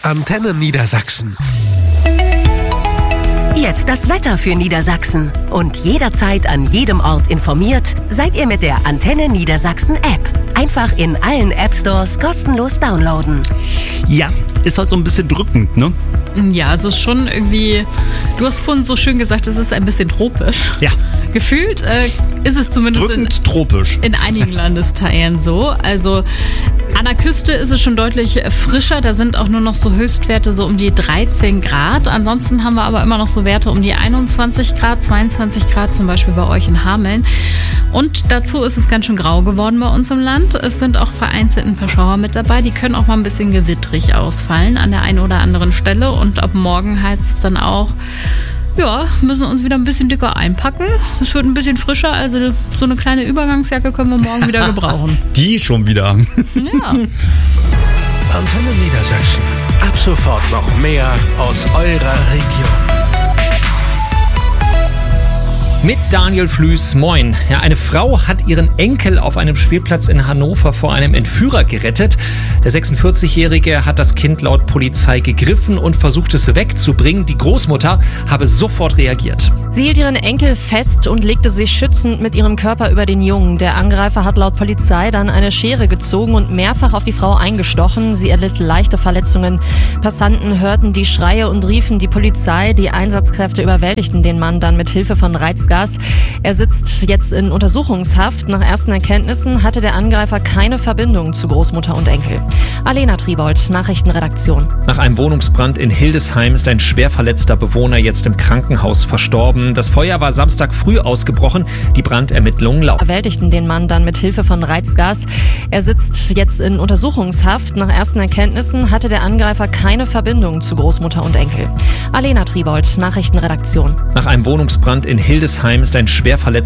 Antenne Niedersachsen. Jetzt das Wetter für Niedersachsen. Und jederzeit an jedem Ort informiert, seid ihr mit der Antenne Niedersachsen App. Einfach in allen App-Stores kostenlos downloaden. Ja, ist halt so ein bisschen drückend, ne? Ja, es ist schon irgendwie, du hast vorhin so schön gesagt, es ist ein bisschen tropisch. Ja. Gefühlt ist es zumindest drückend tropisch. In einigen Landesteilen so. Also an der Küste ist es schon deutlich frischer. Da sind auch nur noch so Höchstwerte so um die 13 Grad. Ansonsten haben wir aber immer noch so Werte um die 21 Grad, 22 Grad, zum Beispiel bei euch in Hameln. Und dazu ist es ganz schön grau geworden bei uns im Land. Es sind auch vereinzelt ein paar Schauer mit dabei. Die können auch mal ein bisschen gewittrig ausfallen an der einen oder anderen Stelle. Und ab morgen heißt es dann auch, ja, müssen uns wieder ein bisschen dicker einpacken. Es wird ein bisschen frischer, also so eine kleine Übergangsjacke können wir morgen wieder gebrauchen. Die schon wieder. Ja. Antenne Niedersachsen. Ab sofort noch mehr aus eurer Region. Mit Daniel Flüß, moin. Ja, eine Frau hat ihren Enkel auf einem Spielplatz in Hannover vor einem Entführer gerettet. Der 46-Jährige hat das Kind laut Polizei gegriffen und versucht es wegzubringen. Die Großmutter habe sofort reagiert. Sie hielt ihren Enkel fest und legte sich schützend mit ihrem Körper über den Jungen. Der Angreifer hat laut Polizei dann eine Schere gezogen und mehrfach auf die Frau eingestochen. Sie erlitt leichte Verletzungen. Passanten hörten die Schreie und riefen die Polizei. Die Einsatzkräfte überwältigten den Mann dann mit Hilfe von Reizgas. Er sitzt jetzt in Untersuchungshaft. Nach ersten Erkenntnissen hatte der Angreifer keine Verbindung zu Großmutter und Enkel. Alena Triebold, Nachrichtenredaktion. Nach einem Wohnungsbrand in Hildesheim ist ein schwer verletzter Bewohner jetzt im Krankenhaus verstorben. Das Feuer war Samstag früh ausgebrochen. Die Brandermittlungen laufen. Überwältigten den Mann dann mit Hilfe von Reizgas. Er sitzt jetzt in Untersuchungshaft. Nach ersten Erkenntnissen hatte der Angreifer keine Verbindung zu Großmutter und Enkel. Alena Triebold, Nachrichtenredaktion. Nach einem Wohnungsbrand in Hildesheim ist ein schwer verletzter